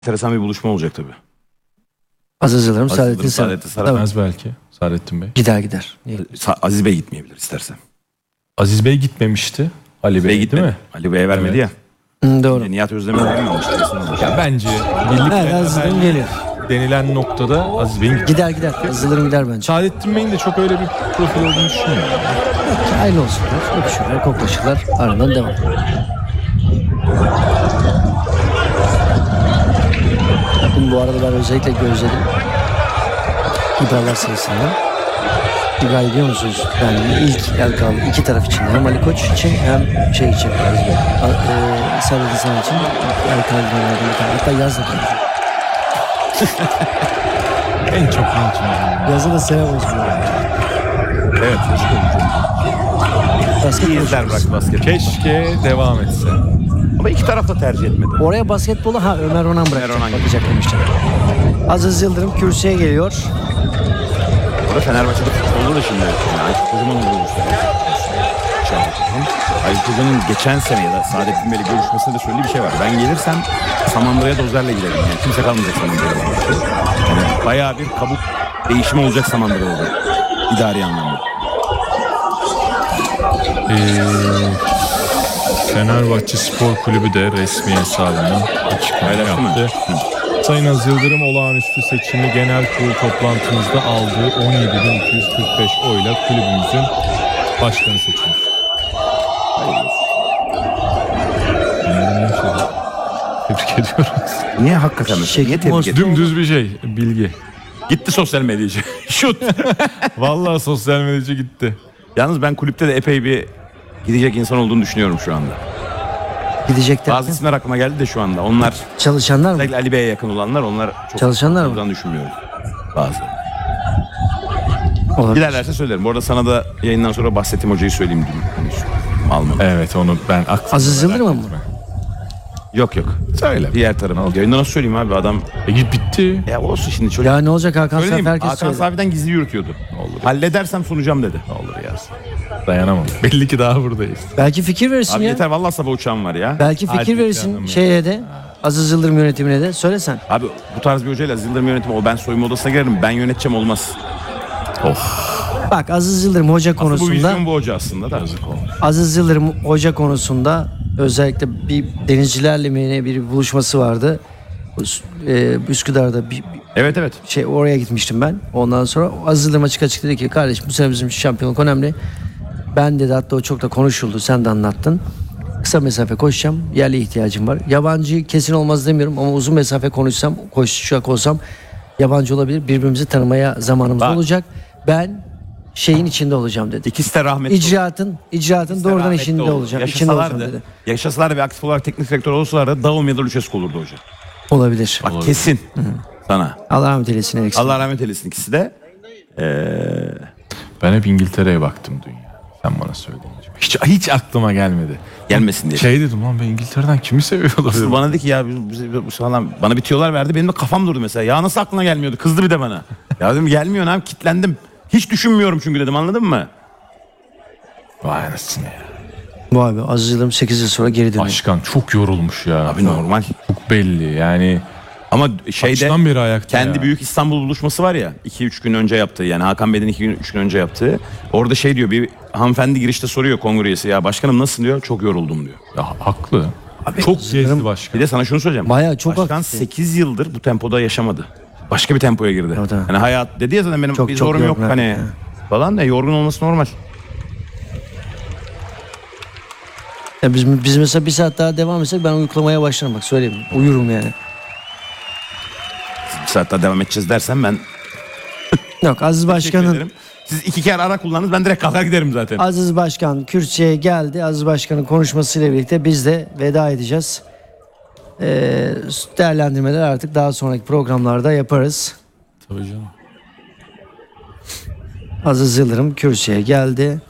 Enteresan bir buluşma olacak tabii. Aziz Yıldırım, Saadettin Saadettin Saran. Saramaz belki Saadettin Bey. Gider. Aziz Bey gitmeyebilir istersen. Aziz Bey gitmemişti. Ali Bey gitmedi. değil mi? Ali Bey'e vermedi Evet. ya. Doğru. Nihat Özdemir'e vermemiş. Ya bence birlik Evet, Aziz Yıldırım beraberlik geliyor. denilen noktada Aziz Bey'in Gider. Aziz Yıldırım gider bence. Saadettin Bey'in de çok öyle bir profil olduğunu düşünmüyorum. Hayırlı olsunlar. Öpüşürler, koklaşırlar. Ardından devam. Bu arada ben özellikle gözledim. İddialar sayısında. İddia ediyor musunuz? Yani ilk el kaldı. İki taraf için. Hem Ali Koç için hem şey için. Saadettin Saran için. El kaldı. Hatta yazdı. En çok ne için? Yazı da selam olsun. Evet. Basket İyi izler bırak basket. Keşke devam etse. Ama iki taraf da tercih etmedi. Oraya basketbolu Ömer Onan bırakacak. Ömer Onan Bakacak demişler. Aziz Yıldırım kürsüye geliyor. Orada Fenerbahçe'de futbolda da şimdi. Yani Aykut Kocaman'ın buluştu. Aykut Hoca'nın geçen sene ya da Saadettin Bey'le görüşmesinde de söylediği bir şey var. Ben gelirsem Samandıra'ya dozerle giderim. Yani kimse kalmayacak Samandıra'ya. Yani bayağı bir kabuk değişimi olacak Samandıra'da. İdari anlamda. Fenerbahçe Spor Kulübü de resmi hesabından açıklama Paylaştı mı? yaptı. Sayın Aziz Yıldırım olağanüstü seçimli genel kurul toplantımızda aldığı 17.245 oyla kulübümüzün başkanı seçilmiş. Tebrik ediyoruz. Niye hakikaten? Niye tebrik ediyorsun? Dümdüz bir şey, bilgi. Gitti sosyal medyacı. Şut. Vallahi sosyal medyacı gitti. Yalnız ben kulüpte de epey bir gidecek insan olduğunu düşünüyorum şu anda. Gidecekler. Bazı isimler aklıma geldi de şu anda. Onlar Çalışanlar mı? özellikle Ali Bey'e yakın olanlar, onlar çok Çalışanlar mı? olduğunu düşünmüyorum. Bazı. Olabilir. Giderlerse söylerim. Bu arada sana da yayından sonra Bahsettiğim hocayı söyleyeyim dün. Almadım. Evet, onu ben aklımda. Aziz Yıldırım mı? Yok. Söyle. Diğer tarafı. Yayında nasıl söyleyeyim abi, adam Bitti. ya olsun şimdi çocuk. Ya ne olacak Hakan Söyleyeyim, Safi, herkes Hakan söyledi. Safi'den gizli yürütüyordu. Olur. Halledersem sunacağım dedi. Olur ya. Dayanamam. Belli ki daha buradayız. Belki fikir verirsin Abi ya. yeter, vallahi sabah uçağım var ya. Belki fikir Hadi verirsin canım ya. şeye de. Aziz Yıldırım yönetimine de. Söylesen. Abi bu tarz bir hocayla Yıldırım yönetimi, o ben soyunma odasına girerim, ben yöneteceğim olmaz. Bak Aziz Yıldırım hoca Aslında bu konusunda. vizyon bu hoca aslında da. Aziz Yıldırım hoca konusunda özellikle bir denizcilerle mi ne bir buluşması vardı. Üsküdar'da bir Evet. şey, oraya gitmiştim ben. Ondan sonra Aziz Yıldırım açık dedi ki kardeşim bu sene bizim için şampiyonluk önemli. Ben dedi, hatta o çok da konuşuldu, sen de anlattın. Kısa mesafe koşacağım, yerli ihtiyacım var. Yabancı kesin olmaz demiyorum ama uzun mesafe koşacak olsam yabancı olabilir. Birbirimizi tanımaya zamanımız Bak. olacak. Ben şeyin içinde olacağım dedi. İkisi de rahmetli. İcraatın doğrudan Rahmetli içinde oldu. olacağım. İçinde olacağım dedi. Yaşasalardı ve aktif olarak teknik direktör olsalardı Daum ya da Lucescu olurdu hoca. Olabilir. Bak kesin. Sana. Allah rahmet eylesin. Alexis. Allah rahmet eylesin ikisi de. Ben hep İngiltere'ye baktım dünya. Sen bana söyledin. Hiç aklıma gelmedi. Gelmesin diye. Şey dedim lan, ben İngiltere'den kimi seviyorlar? Asıl bana dedi ki ya bu falan, bana bir tüyolar verdi, benim de kafam durdu mesela. Ya nasıl aklına gelmiyordu? Kızdı bir de bana. Ya dedim gelmiyor abi, kitlendim. Hiç düşünmüyorum çünkü dedim, anladın mı? Vay anasını ya. Bu abi Aziz Yıldırım 8 yıl sonra geri dönüyor. Başkan çok yorulmuş ya. Abi normal. Çok belli yani. Ama şeyde Baştan beri ayakta kendi ya. büyük İstanbul buluşması var ya, 2-3 gün önce yaptığı, yani Hakan Bey'den 2-3 gün önce yaptığı. Orada şey diyor, bir hanımefendi girişte soruyor kongre üyesi, ya başkanım nasılsın diyor, çok yoruldum diyor. Ya haklı. Abi, çok gezdi başkan. Bir de sana şunu söyleyeceğim. Bayağı çok Başkan aktif. 8 yıldır bu tempoda yaşamadı. Başka bir tempoya girdi. Evet, evet. Hani hayat dedi ya zaten, benim Çok, bir çok zorum yok yorgun, hani evet. falan da, yorgun olması normal. Ya biz mesela bir saat daha devam etsek ben uyuklamaya başlarım, bak söyleyeyim. Uyurum yani. Bir saat daha devam edeceğiz dersen ben Yok, Aziz teşekkür Başkan'ın ederim. Siz 2 kere ara kullandınız, ben direkt kalkar giderim zaten. Aziz Başkan kürsüye geldi. Aziz Başkan'ın konuşmasıyla birlikte biz de veda edeceğiz. Değerlendirmeler artık daha sonraki programlarda yaparız. Tabii canım. Aziz Yıldırım kürsüye geldi.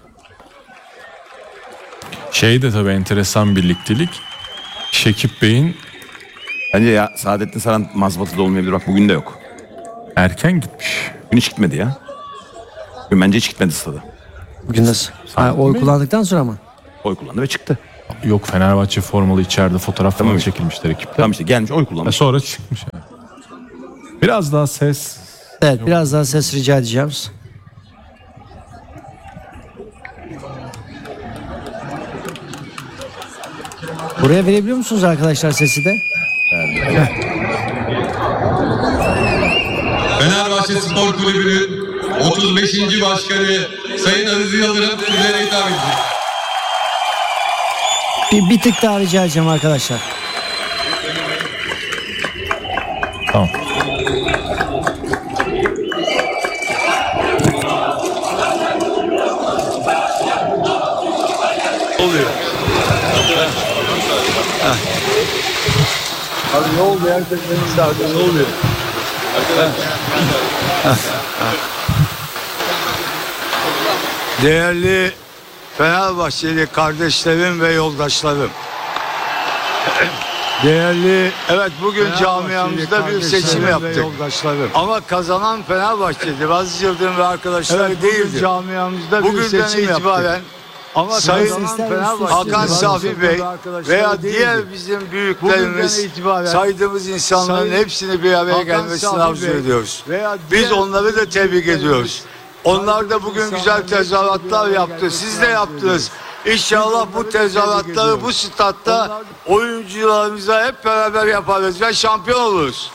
Şey de tabii enteresan birliktelik. Şekip Bey'in Bence ya Saadettin Saran mazbatıda olmayabilir, bak bugün de yok. erken gitmiş. Bugün hiç gitmedi ya. Bugün bence hiç gitmedi stada. Bugün nasıl? Ha, oy kullandıktan sonra mı? Oy kullandı ve çıktı. Yok, Fenerbahçe formalı içeride fotoğraf falan işte. çekilmişler ekiple. Tamam işte gelmiş oy kullanmış. Sonra çıkmış. Yani. Biraz daha ses. Evet, biraz daha ses rica edeceğim. Buraya verebiliyor musunuz arkadaşlar sesi de? Fenerbahçe Spor Kulübü'nün 35. Başkanı Sayın Aziz Yıldırım sizlere hitap edecek. Bir tık daha rica edeceğim arkadaşlar. Tamam. Oluyor. Abi ne oldu? Herkes beni sardı. Ne oluyor? Değerli Fenerbahçeli kardeşlerim ve yoldaşlarım. Değerli, evet bugün camiamızda bir seçim yaptık. Ama kazanan Fenerbahçe'dir. Aziz Yıldırım ve arkadaşları değildi. Camiamızda bir seçim itibaren ama Sayın Hakan Safi Bey veya diğer bizim büyüklerimiz saydığımız insanların hepsini bir araya gelmesini arzu ediyoruz. Biz onları da tebrik ediyoruz. Onlar da bugün güzel tezahüratlar yaptı. Siz de yaptınız. İnşallah bu tezahüratları bu statta oyuncularımıza hep beraber yaparız ve şampiyon oluruz.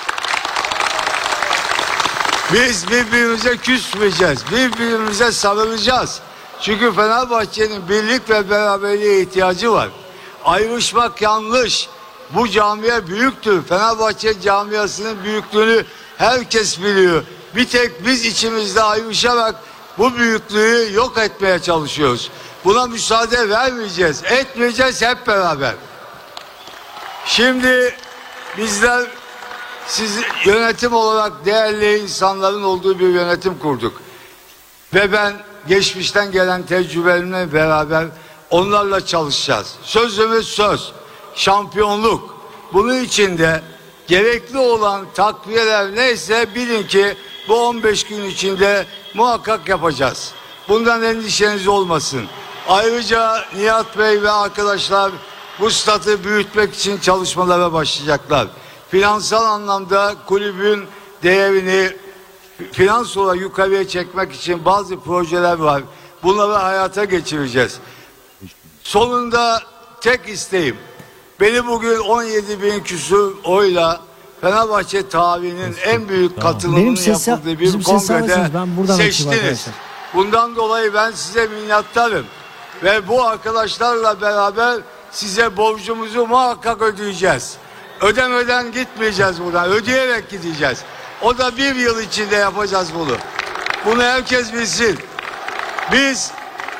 Biz birbirimize küsmeyeceğiz. Birbirimize sarılacağız. Çünkü Fenerbahçe'nin birlik ve beraberliğe ihtiyacı var. Ayrışmak yanlış. Bu camia büyüktür. Fenerbahçe camiasının büyüklüğünü herkes biliyor. Bir tek biz içimizde ayrışarak bu büyüklüğü yok etmeye çalışıyoruz. Buna müsaade vermeyeceğiz. Etmeyeceğiz hep beraber. Şimdi bizler siz yönetim olarak değerli insanların olduğu bir yönetim kurduk. Ve ben geçmişten gelen tecrübelerimle beraber onlarla çalışacağız. Sözümüz söz. Şampiyonluk. Bunun için de gerekli olan takviyeler neyse bilin ki bu 15 gün içinde muhakkak yapacağız. Bundan endişeniz olmasın. Ayrıca Nihat Bey ve arkadaşlar bu statı büyütmek için çalışmalara başlayacaklar. Finansal anlamda kulübün değerini finans olarak yukarıya çekmek için bazı projeler var. Bunları hayata geçireceğiz. Sonunda tek isteğim, beni bugün 17.000 küsur oyla Fenerbahçe tarihinin en büyük katılımının yapıldığı bir kongrede seçtiniz. Bundan dolayı ben size minnettarım. Ve bu arkadaşlarla beraber size borcumuzu muhakkak ödeyeceğiz. Ödemeden gitmeyeceğiz buradan. Ödeyerek gideceğiz. O da bir yıl içinde yapacağız bunu. Bunu herkes bilsin. Biz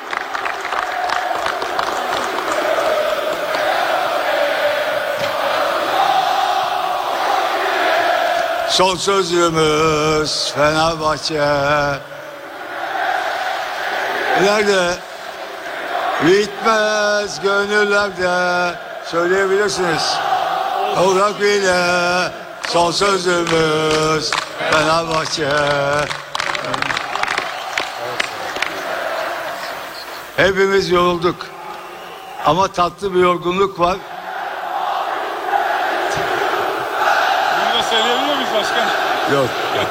son sözümüz Fenerbahçe. Nerede? Bitmez gönüllerde. Söyleyebilirsiniz. Olarak bile son sözümüz Fenerbahçe. Hepimiz yorulduk. Ama tatlı bir yorgunluk var. Bunu da söyleyebiliyor muyuz başkan? Yok.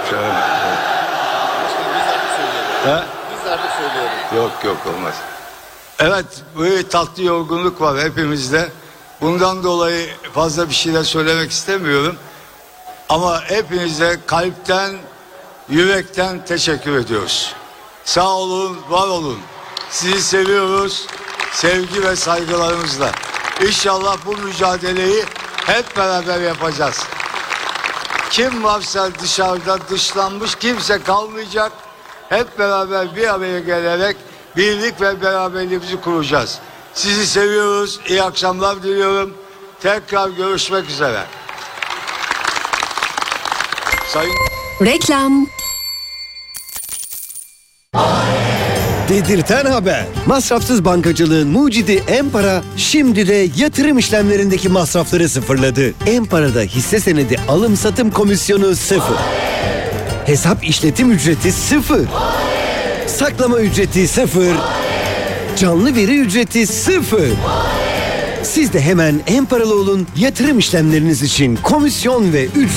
Bizler de söylüyoruz. Yok olmaz. Evet, böyle tatlı yorgunluk var hepimizde. Bundan dolayı fazla bir şeyler söylemek istemiyorum. Ama hepinize kalpten, yürekten teşekkür ediyoruz. Sağ olun, var olun. Sizi seviyoruz. Sevgi ve saygılarımızla. İnşallah bu mücadeleyi hep beraber yapacağız. Kim varsa dışarıda dışlanmış kimse kalmayacak. Hep beraber bir araya gelerek birlik ve beraberliğimizi kuracağız. Sizi seviyoruz. İyi akşamlar diliyorum. Tekrar görüşmek üzere. Sayın Reklam. Dedirten haber. Masrafsız bankacılığın mucidi Empara şimdi de yatırım işlemlerindeki masrafları sıfırladı. Empara'da hisse senedi alım satım komisyonu 0. Hesap işletim ücreti 0. Saklama ücreti 0. Canlı veri ücreti 0. Siz de hemen en paralı olun, yatırım işlemleriniz için komisyon ve ücret